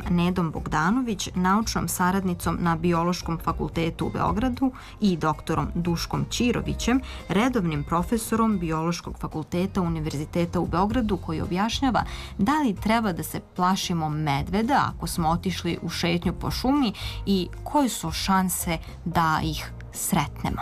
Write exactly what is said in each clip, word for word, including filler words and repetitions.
Nedom Bogdanović, naučnom saradnicom na Biološkom fakultetu u Beogradu i doktorom Duškom Ćirovićem, redovnim profesorom Biološkog fakulteta Univerziteta u Beogradu, koji objašnjava da li treba da se plašimo medveda ako smo otišli u šetnju po šumi i koje su šanse da ih sretnemo.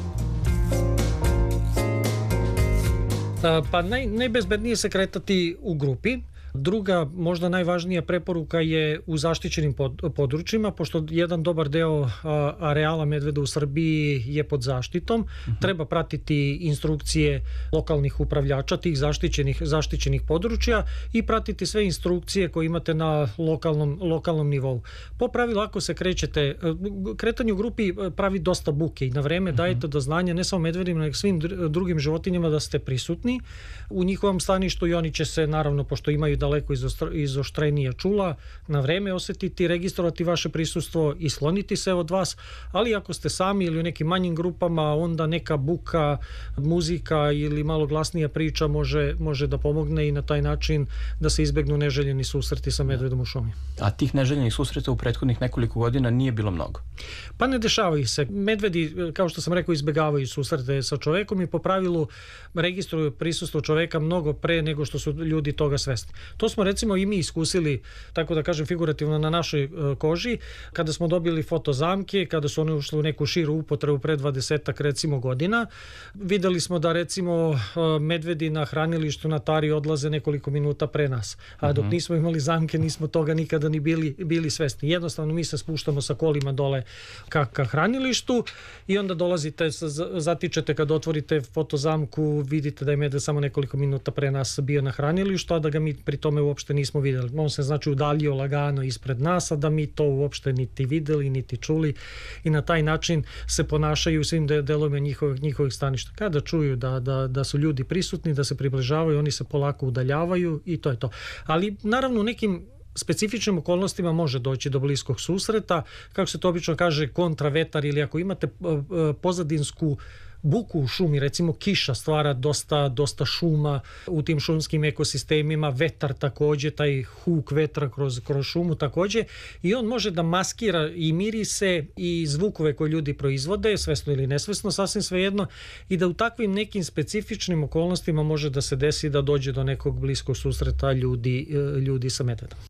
Pa naj, najbezbednije se kretati u grupi. Druga, možda najvažnija preporuka je u zaštićenim pod, područjima, pošto jedan dobar deo a, areala medveda u Srbiji je pod zaštitom. Uh-huh. Treba pratiti instrukcije lokalnih upravljača tih zaštićenih, zaštićenih područja i pratiti sve instrukcije koje imate na lokalnom, lokalnom nivou. Po pravilu, ako se krećete, kretanje u grupi pravi dosta buke i na vreme uh-huh. dajete do znanja ne samo medvedima, nego svim drugim životinjama da ste prisutni u njihovom staništu i oni će se, naravno, pošto imaju daleko izoštrenija čula, na vreme osetiti, registrovati vaše prisustvo i sloniti se od vas, ali ako ste sami ili u nekim manjim grupama, onda neka buka, muzika ili malo glasnija priča može, može da pomogne i na taj način da se izbegnu neželjeni susreti sa medvedom u šumi. A tih neželjenih susreta u prethodnih nekoliko godina nije bilo mnogo? Pa ne dešavaju se. Medvedi, kao što sam rekao, izbegavaju susrete sa čovekom i po pravilu registruju prisustvo čoveka mnogo pre nego što su ljudi toga svesni. To smo recimo i mi iskusili, tako da kažem figurativno, na našoj koži, kada smo dobili fotozamke, kada su one ušle u neku širu upotrebu pre dvadesetak recimo godina. Videli smo da recimo medvedi na hranilištu na Tari odlaze nekoliko minuta pre nas, a dok nismo imali zamke nismo toga nikada ni bili, bili svesni. Jednostavno mi se spuštamo sa kolima dole ka, ka hranilištu i onda dolazite, zatičete kad otvorite fotozamku, vidite da je medved samo nekoliko minuta pre nas bio na hranilištu, a da ga mi pri tome uopšte nismo videli. On se znači udaljio lagano ispred nas, a da mi to uopšte niti videli, niti čuli i na taj način se ponašaju u svim delovima njihovih, njihovih staništa. Kada čuju da, da, da su ljudi prisutni, da se približavaju, oni se polako udaljavaju i to je to. Ali naravno u nekim specifičnim okolnostima može doći do bliskog susreta, kako se to obično kaže, kontravetar, ili ako imate pozadinsku buku u šumi, recimo kiša stvara dosta, dosta šuma u tim šumskim ekosistemima, vetar takođe, taj huk vetra kroz, kroz šumu takođe, i on može da maskira i mirise i zvukove koje ljudi proizvode, svesno ili nesvesno, sasvim svejedno, i da u takvim nekim specifičnim okolnostima može da se desi da dođe do nekog bliskog susreta ljudi, ljudi sa medvedom.